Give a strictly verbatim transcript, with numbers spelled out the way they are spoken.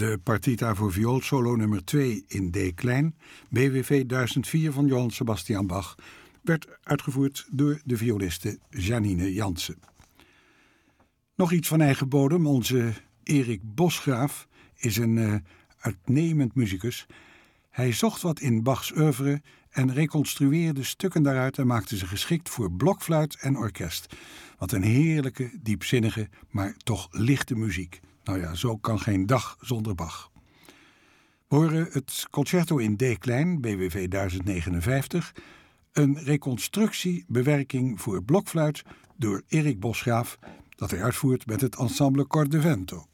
De partita voor vioolsolo nummer twee in D klein, B W V duizend vier van Johann Sebastian Bach, werd uitgevoerd door de violiste Janine Jansen. Nog iets van eigen bodem. Onze Erik Bosgraaf is een uh, uitnemend muzikus. Hij zocht wat in Bachs oeuvre en reconstrueerde stukken daaruit en maakte ze geschikt voor blokfluit en orkest. Wat een heerlijke, diepzinnige, maar toch lichte muziek. Nou ja, zo kan geen dag zonder Bach. We horen het concerto in D klein, B W V duizend negenenvijftig, een reconstructie, bewerking voor blokfluit door Erik Bosgraaf, dat hij uitvoert met het ensemble Cor de Vento.